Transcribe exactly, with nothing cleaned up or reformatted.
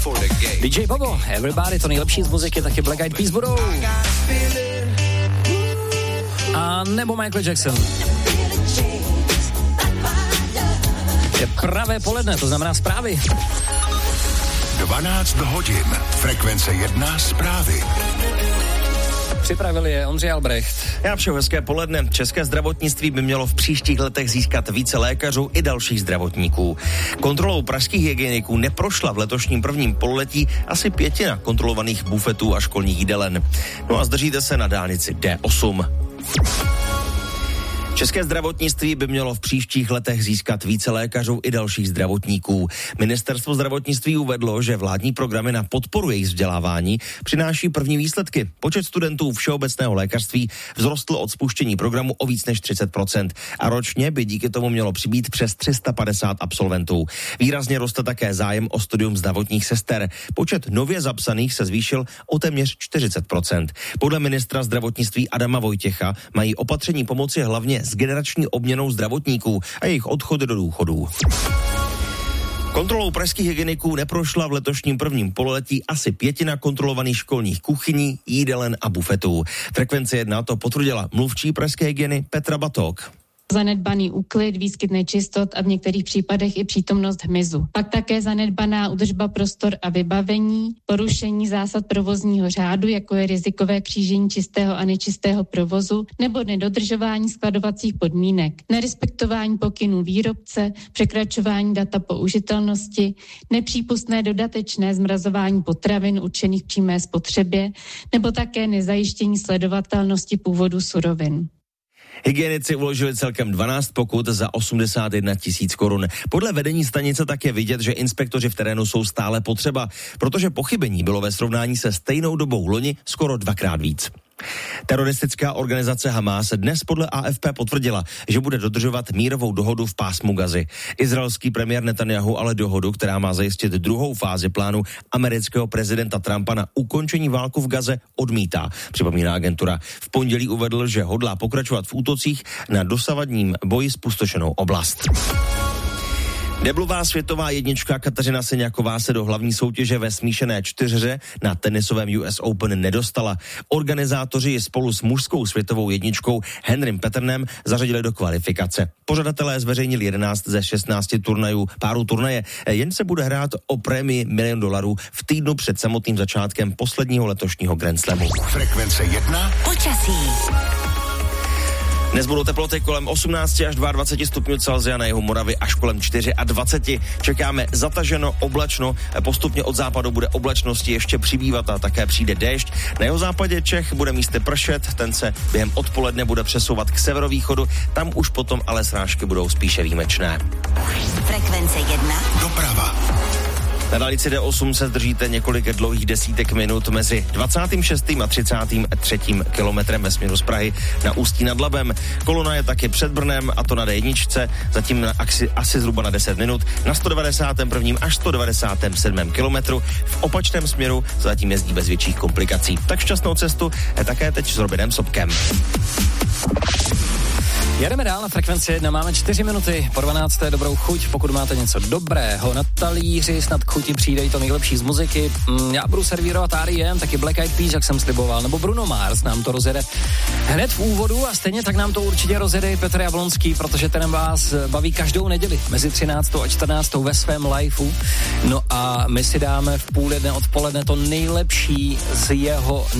D J Bobo, Everybody, to nejlepší z muziky, taky Black Eyed Peas budou. A nebo Michael Jackson. Je pravé poledne, to znamená zprávy. dvanáct hodin, frekvence jedna, zprávy. Připravili je Ondřej Albrecht. Já přeju hezké poledne. České zdravotnictví by mělo v příštích letech získat více lékařů i dalších zdravotníků. Kontrolou pražských hygieniků neprošla v letošním prvním pololetí asi pětina kontrolovaných bufetů a školních jídelen. No a zdržíte se na dálnici D osm. České zdravotnictví by mělo v příštích letech získat více lékařů i dalších zdravotníků. Ministerstvo zdravotnictví uvedlo, že vládní programy na podporu jejich vzdělávání přináší první výsledky. Počet studentů všeobecného lékařství vzrostl od spuštění programu o víc než třicet procent a ročně by díky tomu mělo přibýt přes tři sta padesát absolventů. Výrazně roste také zájem o studium zdravotních sester. Počet nově zapsaných se zvýšil o téměř čtyřicet procent. Podle ministra zdravotnictví Adama Vojtěcha mají opatření pomoci hlavně s generační obměnou zdravotníků a jejich odchody do důchodů. Kontrolou pražských hygieniků neprošla v letošním prvním pololetí asi pětina kontrolovaných školních kuchyní, jídelen a bufetů. Frekvence jedna to potvrdila mluvčí pražské hygieny Petra Batok. Zanedbaný úklid, výskyt nečistot a v některých případech i přítomnost hmyzu. Pak také zanedbaná údržba prostor a vybavení, porušení zásad provozního řádu, jako je rizikové křížení čistého a nečistého provozu, nebo nedodržování skladovacích podmínek, nerespektování pokynů výrobce, překračování data použitelnosti, nepřípustné dodatečné zmrazování potravin určených přímé spotřebě, nebo také nezajištění sledovatelnosti původu surovin. Hygienici uložili celkem dvanáct pokut za osmdesát jedna tisíc korun. Podle vedení stanice tak je vidět, že inspektoři v terénu jsou stále potřeba, protože pochybení bylo ve srovnání se stejnou dobou loni skoro dvakrát víc. Teroristická organizace Hamas dnes podle A F P potvrdila, že bude dodržovat mírovou dohodu v pásmu Gazy. Izraelský premiér Netanyahu ale dohodu, která má zajistit druhou fázi plánu amerického prezidenta Trumpa na ukončení válku v Gaze, odmítá, připomíná agentura. V pondělí uvedl, že hodlá pokračovat v útocích na dosavadním boji zpustošenou oblast. Deblová světová jednička Kateřina Seňáková se do hlavní soutěže ve smíšené čtyřhře na tenisovém U S Open nedostala. Organizátoři ji spolu s mužskou světovou jedničkou Henrym Petrnem zařadili do kvalifikace. Pořadatelé zveřejnili jedenáct ze šestnácti turnajů páru turnaje. Jen se bude hrát o prémii milion dolarů v týdnu před samotným začátkem posledního letošního Grand Slamu. Frekvence jedna. Počasí. Dnes budou teploty kolem osmnáct až dvacet dva stupňů Celsia, na jihu Moravy až kolem dvacet čtyři. Čekáme zataženo, oblačno, postupně od západu bude oblačnosti ještě přibývat a také přijde déšť. Na jeho západě Čech bude místy pršet, ten se během odpoledne bude přesouvat k severovýchodu, tam už potom ale srážky budou spíše výjimečné. Frekvence jedna. Doprava. Na dálnici D osm se zdržíte několik dlouhých desítek minut mezi dvacátým šestým a třicátým třetím kilometrem ve směru z Prahy na Ústí nad Labem. Kolona je taky před Brnem, a to na D jedna, zatím na asi, asi zhruba na deset minut, na sto devadesátém prvním až sto devadesátém sedmém kilometru. V opačném směru zatím jezdí bez větších komplikací. Tak šťastnou cestu je také teď s Robinem Sobkem. Jedeme dál na frekvenci jedna, máme čtyři minuty po dvanácté. Dobrou chuť, pokud máte něco dobrého na talíři, snad k chuti přijde i to nejlepší z muziky. Mm, já budu servírovat R E M, taky Black Eyed Peas, jak jsem sliboval, nebo Bruno Mars nám to rozjede hned v úvodu a stejně tak nám to určitě rozjede i Petr Jablonský, protože ten vás baví každou neděli mezi třináctou a čtrnáctou ve svém liveu. No a my si dáme v půl jedné odpoledne to nejlepší z jeho